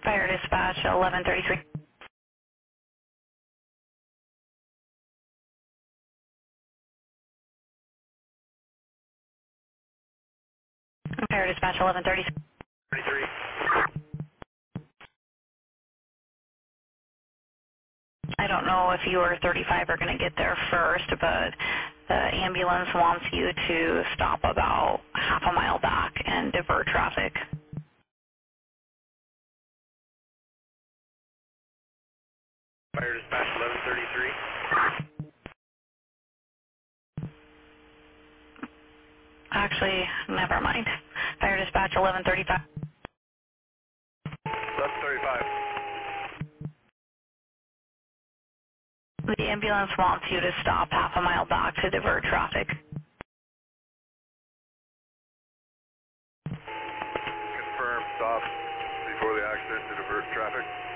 Fire dispatch 1133. Fire dispatch 1133. 33. I don't know if you or 35 are going to get there first, but the ambulance wants you to stop about half a mile back and divert traffic. Fire dispatch 1133. Actually, never mind. Fire dispatch 1135. 1135. The ambulance wants you to stop half a mile back to divert traffic. Confirm stop before the accident to divert traffic.